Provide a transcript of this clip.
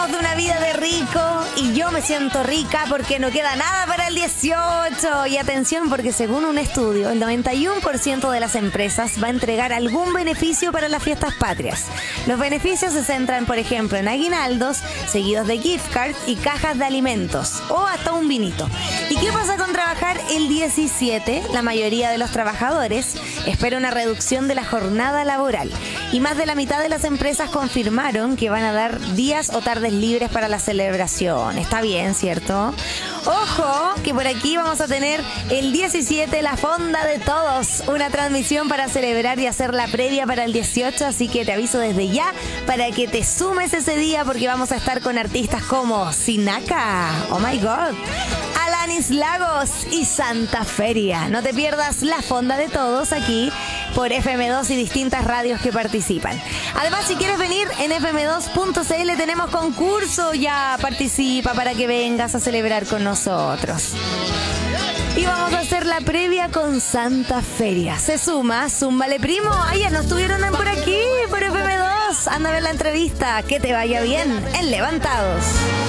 De una vida de rico y yo me siento rica porque no queda nada para el 18. Y atención, porque según un estudio, el 91% de las empresas va a entregar algún beneficio para las fiestas patrias. Los beneficios se centran, por ejemplo, en aguinaldos, seguidos de gift cards y cajas de alimentos o hasta un vinito. ¿Y qué pasa con trabajar el 17? La mayoría de los trabajadores espera una reducción de la jornada laboral y más de la mitad de las empresas confirmaron que van a dar días o tardes libres para la celebración. Está bien, ¿cierto? Ojo, que por aquí vamos a tener el 17 la Fonda de Todos, una transmisión para celebrar y hacer la previa para el 18, así que te aviso desde ya para que te sumes ese día porque vamos a estar con artistas como Sinaka, oh my god, Alanis Lagos y Santa Feria. No te pierdas la Fonda de Todos aquí por FM2 y distintas radios que participan. Además, si quieres venir en fm2.cl tenemos concurso, ya participa para que vengas a celebrar con nosotros. Y vamos a hacer la previa con Santa Feria. Se suma, zúmbale primo. Ay, ya no estuvieron por aquí, por FM2. Anda a ver la entrevista. Que te vaya bien en Levantados.